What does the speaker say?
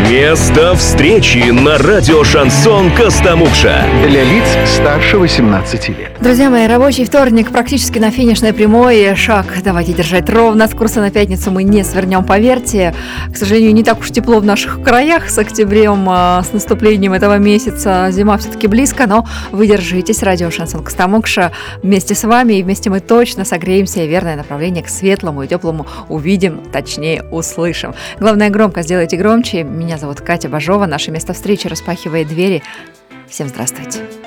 Место встречи на радио «Шансон Костомукша». Для лиц старше 18 лет. Друзья мои, рабочий вторник практически на финишной прямой. Шаг давайте держать ровно. С курса на пятницу мы не свернем, поверьте. К сожалению, не так уж тепло в наших краях с октябрем, с наступлением этого месяца. Зима все-таки близко, но вы держитесь. Радио «Шансон Костомукша» вместе с вами. И вместе мы точно согреемся и верное направление к светлому и теплому увидим, точнее услышим. Главное, громко сделайте громче. Меня зовут Катя Бажова. Наше место встречи распахивает двери. Всем здравствуйте.